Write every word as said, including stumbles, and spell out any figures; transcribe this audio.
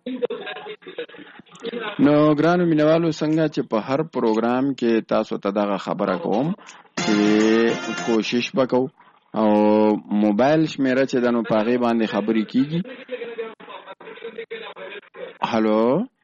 نو ګرانو مینوالو څنګه چې په هر پروګرام کې تاسو ته دغه خبره کوم چې کوشش وکړو او موبایل شمیره چې د نو پاغي باندې خبرې کیږي. هالو